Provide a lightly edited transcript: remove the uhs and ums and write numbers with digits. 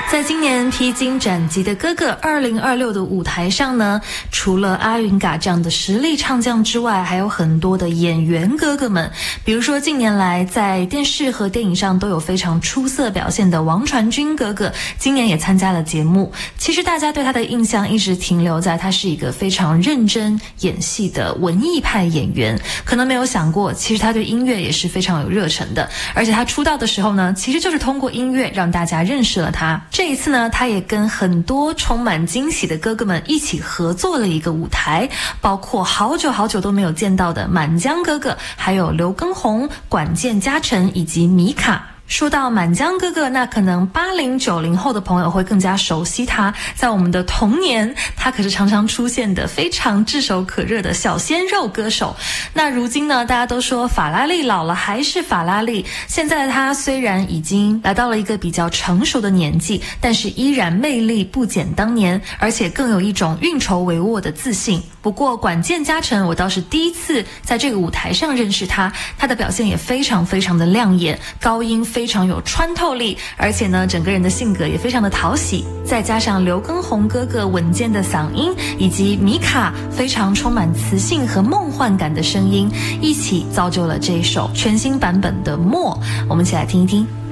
在今年披荆斩棘的哥哥2026的舞台上呢，除了阿云嘎这样的实力唱将之外，还有很多的演员哥哥们，比如说近年来在电视和电影上都有非常出色表现的王传君哥哥，今年也参加了节目。其实大家对他的印象一直停留在他是一个非常认真演戏的文艺派演员，可能没有想过其实他对音乐也是非常有热忱的，而且他出道的时候呢，其实就是通过音乐让大家认识了他。这一次呢，他也跟很多充满惊喜的哥哥们一起合作了一个舞台，包括好久好久都没有见到的满江哥哥，还有刘畊宏、管建嘉诚以及米卡。说到满江哥哥，那可能80、90后的朋友会更加熟悉他。在我们的童年，他可是常常出现的非常炙手可热的小鲜肉歌手。那如今呢，大家都说法拉利老了还是法拉利。现在的他虽然已经来到了一个比较成熟的年纪，但是依然魅力不减当年，而且更有一种运筹帷幄的自信。不过管建嘉诚，我倒是第一次在这个舞台上认识他，他的表现也非常非常的亮眼，高音非常有穿透力，而且呢，整个人的性格也非常的讨喜。再加上刘畊宏哥哥稳健的嗓音，以及米卡非常充满磁性和梦幻感的声音，一起造就了这一首全新版本的《默》。我们一起来听一听。